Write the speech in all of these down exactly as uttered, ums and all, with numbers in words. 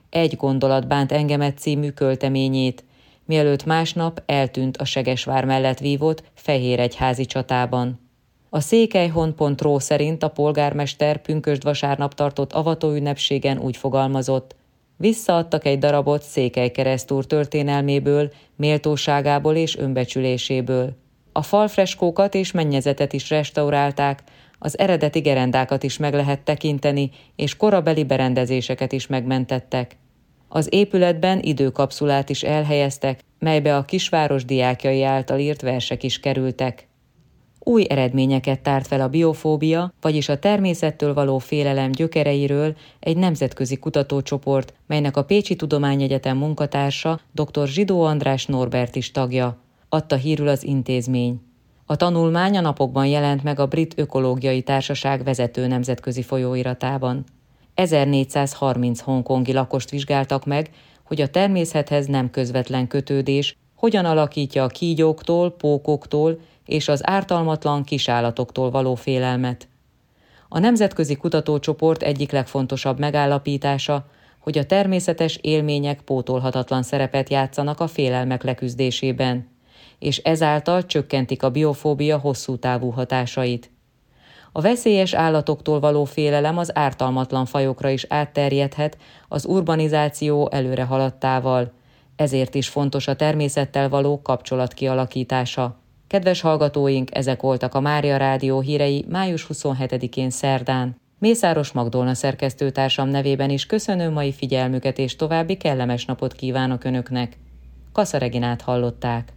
Egy gondolat bánt engemet című költeményét, mielőtt másnap eltűnt a Segesvár mellett vívott fehéregyházi csatában. A székelyhon pont ro szerint a polgármester pünkösd vasárnap tartott avatóünnepségen úgy fogalmazott: visszaadtak egy darabot Székely Keresztúr történelméből, méltóságából és önbecsüléséből. A falfreskókat és mennyezetet is restaurálták, az eredeti gerendákat is meg lehet tekinteni, és korabeli berendezéseket is megmentettek. Az épületben időkapszulát is elhelyeztek, melybe a kisváros diákjai által írt versek is kerültek. Új eredményeket tárt fel a biofóbia, vagyis a természettől való félelem gyökereiről egy nemzetközi kutatócsoport, melynek a Pécsi Tudományegyetem munkatársa dr. Zsidó András Norbert is tagja, adta hírül az intézmény. A tanulmány a napokban jelent meg a Brit Ökológiai Társaság vezető nemzetközi folyóiratában. ezernégyszázharminc hongkongi lakost vizsgáltak meg, hogy a természethez nem közvetlen kötődés hogyan alakítja a kígyóktól, pókoktól és az ártalmatlan kisállatoktól való félelmet. A nemzetközi kutatócsoport egyik legfontosabb megállapítása, hogy a természetes élmények pótolhatatlan szerepet játszanak a félelmek leküzdésében, és ezáltal csökkentik a biofóbia hosszú távú hatásait. A veszélyes állatoktól való félelem az ártalmatlan fajokra is átterjedhet az urbanizáció előre haladtával, ezért is fontos a természettel való kapcsolat kialakítása. Kedves hallgatóink, ezek voltak a Mária Rádió hírei május huszonhetedikén szerdán. Mészáros Magdolna szerkesztőtársam nevében is köszönöm mai figyelmüket, és további kellemes napot kívánok Önöknek. Kassa Reginát hallották.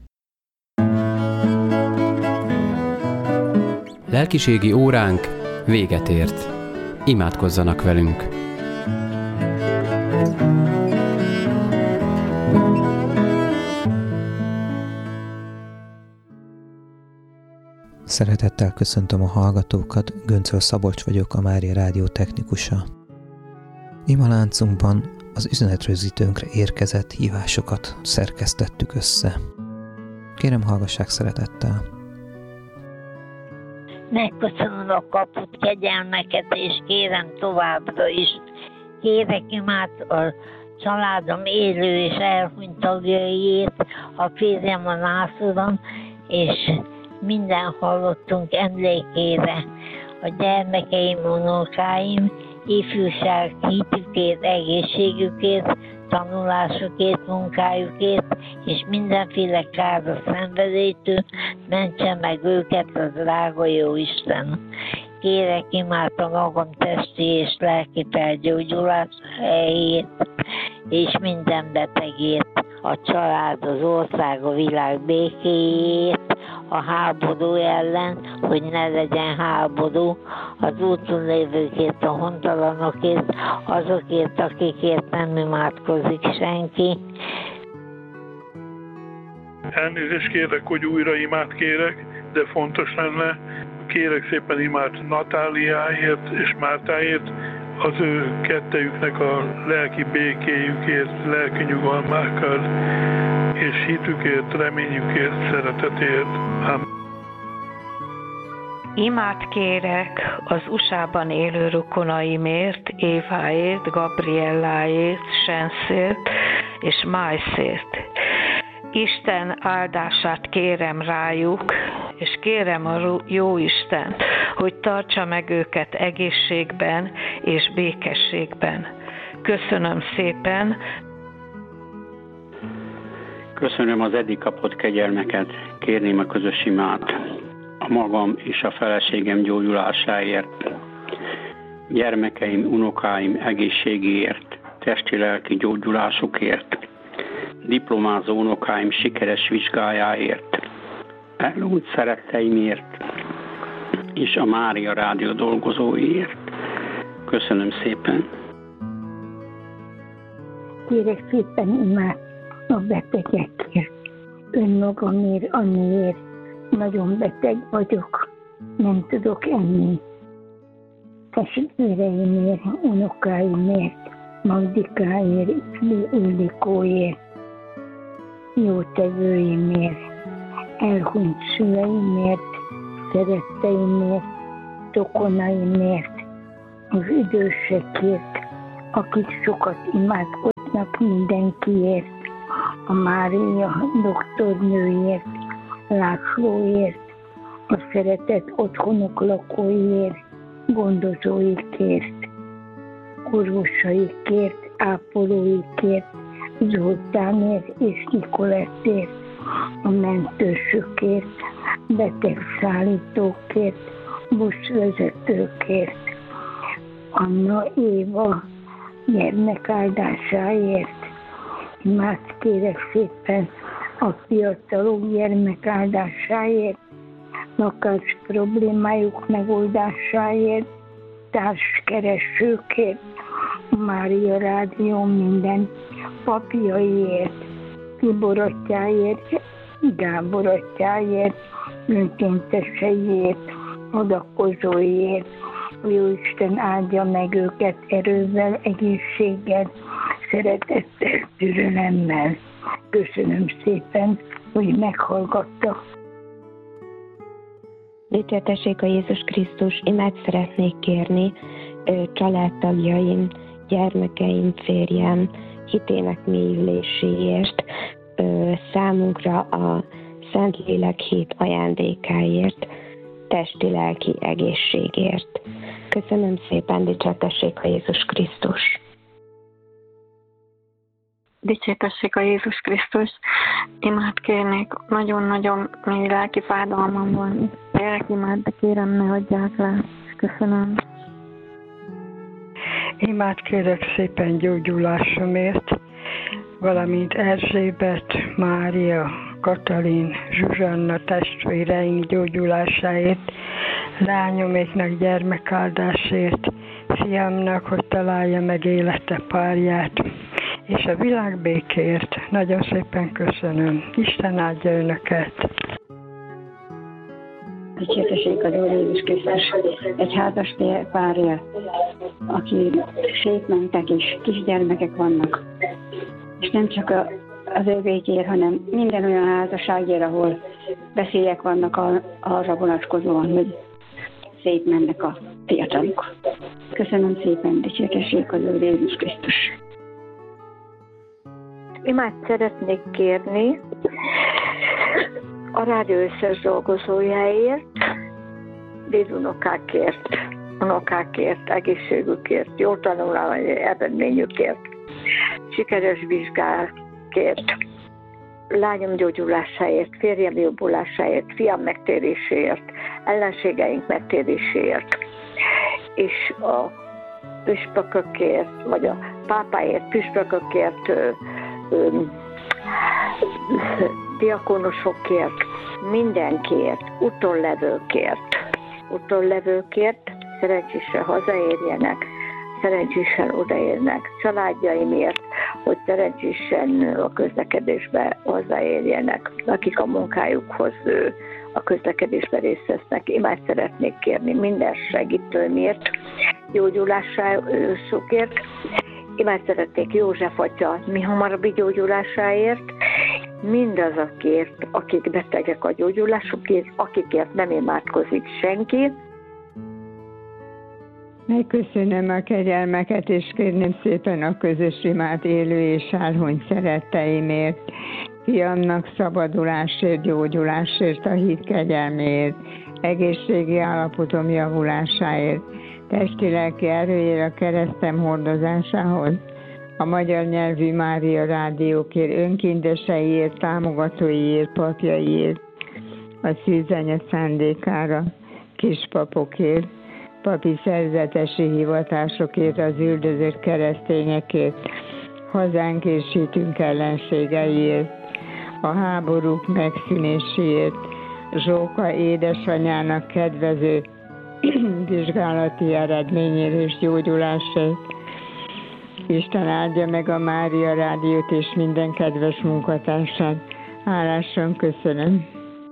Lelkiségi óránk véget ért. Imádkozzanak velünk! Szeretettel köszöntöm a hallgatókat, Göncöl Szabolcs vagyok, a Mária Rádió technikusa. Imaláncunkban az üzenetrögzítőnkre érkezett hívásokat szerkesztettük össze. Kérem, hallgassák szeretettel! Megköszönöm a kapott kegyelmeket, és kérem továbbra is. Kérek imát a családom élő és elhunyt tagjaiért, a férjem a nászodon, és minden hallottunk emlékére, a gyermekeim, unokáim, ifjúság hitükért, egészségükért, tanulásukért, munkájukért, és mindenféle kára szenvedétől mentse meg őket a drága jó Isten. Kérek imát a magam testi és lelki felgyógyulás helyét, és minden betegért, a család, az ország, a világ békéjét, a háború ellen, hogy ne legyen háború, az úton lévőkért, a hontalanokért, azokért, akikért nem imádkozik senki. Elnézést kérek, hogy újra imát kérek, de fontos lenne. Kérek szépen imát Natáliáért és Mártáért, az ő kettejüknek a lelki békéjükért, lelki nyugalmákkal, és hitükért, reményükért, szeretetért. Amen. Imát kérek az u es á-ban élő rokonaimért, Éváért, Gabrielláért, Senszért és Májszért. Isten áldását kérem rájuk, és kérem a jó Istent, hogy tartsa meg őket egészségben és békességben. Köszönöm szépen! Köszönöm az eddig kapott kegyelmeket, kérném a közös imát a magam és a feleségem gyógyulásáért, gyermekeim, unokáim egészségéért, testi-lelki gyógyulásukért, diplomázó unokáim sikeres vizsgájáért, elhunyt szeretteimért, és a Mária Rádió dolgozóiért. Köszönöm szépen! Kérek szépen imát a betegekért, önmagamért, amiért nagyon beteg vagyok, nem tudok enni. Testvéreimért, unokáimért, Magdikáért, Ildikóért, jótevőimért, elhunyt szüleimért, szeretteimért, tokonaimért, az idősekért, akik sokat imádkoznak imádkoznak mindenkiért, a Mária doktornőért, Lászlóért, a szeretett otthonok lakóiért, gondozóikért, orvosaikért, ápolóikért, Zoltánért és Nikolettért, a mentősökért, betegszállítókért, buszvezetőkért, Anna Éva gyermekáldásáért. Imád kérek szépen a fiatalok gyermekáldásáért, lakás problémájuk megoldásáért, társkeresőkért, a Mária Rádió minden papjaiért, Tibor atyáért, Gábor atyáért, önkénteseiért, adakozóiért. Jóisten áldja meg őket erővel, egészséggel, szeretettel, türelemmel. Köszönöm szépen, hogy meghallgattak. Dicsértessék a Jézus Krisztus, imát szeretnék kérni családtagjaim, gyermekeim, férjem hitének mélyüléséért, számunkra a Szentlélek hit ajándékáért, testi-lelki egészségért. Köszönöm szépen, dicsértessék a Jézus Krisztus. Dicsértessék a Jézus Krisztus. Imát kérnék, nagyon-nagyon mély lelki fájdalmam van. Lelkimád, de kérem, ne hagyják le. Köszönöm. Imát kérek szépen gyógyulásomért, valamint Erzsébet, Mária, Katalin, Zsuzsanna testvéreink gyógyulásáért, lányoméknak gyermekáldásért, fiamnak, hogy találja meg élete párját, és a világ békért. Nagyon szépen köszönöm. Isten áldja önöket! Dicsértessék az Úr Jézus Krisztus, egy házas párja, aki szétmentek és kisgyermekek vannak. És nem csak a, az ő békért, hanem minden olyan házasságért, ahol veszélyek vannak a, arra vonatkozóan, hogy szétmennek a fiatalok. Köszönöm szépen, dicsértessék az Úr Jézus Krisztus. Imád szeretnék kérni a rádió összes dolgozójáért, dédunokákért, unokákért, egészségükért, jó tanulmányi eredményükért, sikeres vizsgákért, lányom gyógyulásáért, férjem jobbulásáért, fiam megtéréséért, ellenségeink megtéréséért, és a püspökökért, vagy a pápáért, püspökökért, ö, ö, diakonusokért, mindenkiért, utollevőkért, utollevőkért szerencsésen hazaérjenek, szerencsésen odaérnek, családjaimért, hogy szerencsésen a közlekedésbe hazaérjenek, akik a munkájukhoz a közlekedésben részt vesznek. Imád szeretnék kérni minden segítőmért, gyógyulásokért. Imád szeretnék József atya mi hamarabbi gyógyulásáért, mindazokért, akik betegek a gyógyulásukért, akikért nem imádkozik senki. Megköszönöm a kegyelmeket, és kérném szépen a közös imát élő és álhony szeretteimért, fiamnak szabadulásért, gyógyulásért, a hit kegyelméért, egészségi állapotom javulásáért, testi-lelki erőért, a keresztem hordozásához, a magyar nyelvű Mária Rádiókért, önkénteseiért, támogatóiért, papjaiért, a szűzanya szándékára, kispapokért, papi szerzetesi hivatásokért, az üldözött keresztényekért, hazánk és hitünk ellenségeiért, a háborúk megszűnéséért, Zsóka édesanyának kedvező vizsgálati eredményért és gyógyulásért. Isten áldja meg a Mária Rádiót és minden kedves munkatársát. Hálásan köszönöm.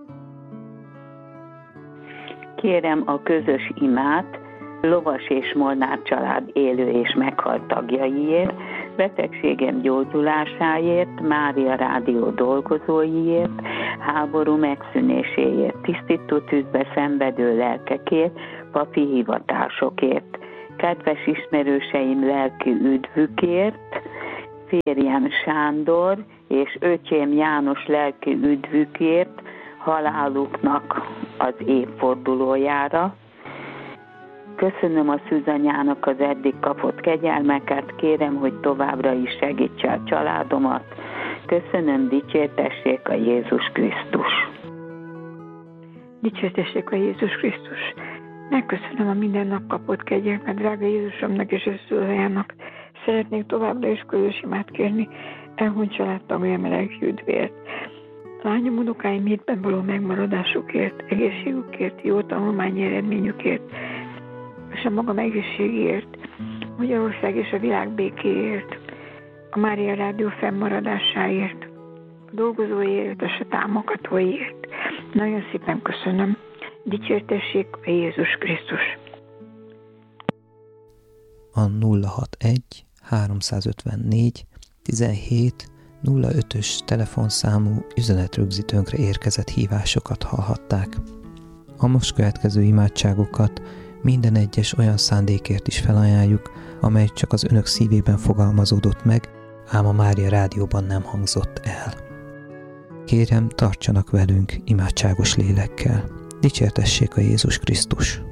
Kérem a közös imát Lovas és Molnár család élő és meghalt tagjaiért, betegségem gyógyulásáért, Mária Rádió dolgozóiért, háború megszűnéséért, tisztító tűzbe szenvedő lelkekért, papi hivatásokért, kedves ismerőseim lelki üdvükért, férjem Sándor és öcsém János lelki üdvükért haláluknak az évfordulójára. Köszönöm a szűzanyának az eddig kapott kegyelmeket, kérem, hogy továbbra is segítse a családomat. Köszönöm, dicsértessék a Jézus Krisztus. Dicsértessék a Jézus Krisztus. Megköszönöm a minden nap kapott kegyelmet, drága Jézusomnak és a szűzanyának. Szeretnék továbbra is közös imát kérni elhunyt családtagjaim lelki üdvért. Lányom, unokáim hitben való megmaradásukért, egészségükért, jó tanulmányi eredményükért, és a magam egészségért, Magyarország és a világ békéért, a Mária Rádió fennmaradásáért, a dolgozóért, és a támogatóért. Nagyon szépen köszönöm. Dicsértessék a Jézus Krisztus. A nulla hatvanegy háromszázötvennégy tizenhét nulla ötös telefonszámú üzenetrögzítőnkre érkezett hívásokat hallhatták. A most következő imádságokat minden egyes olyan szándékért is felajánljuk, amely csak az önök szívében fogalmazódott meg, ám a Mária Rádióban nem hangzott el. Kérem, tartsanak velünk imádságos lélekkel. Dicsértessék a Jézus Krisztus!